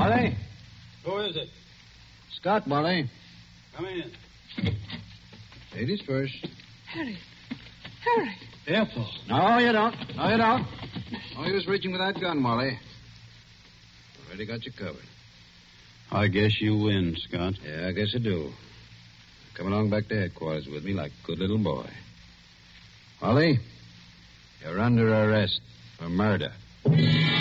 Wally? Who is it? Scott, Wally. Come in. Ladies first. Harry. Ethel. No, you don't. No use reaching for that gun, Wally. Already got you covered. I guess you win, Scott. Yeah, I guess I do. Come along back to headquarters with me like a good little boy. Wally, you're under arrest for murder.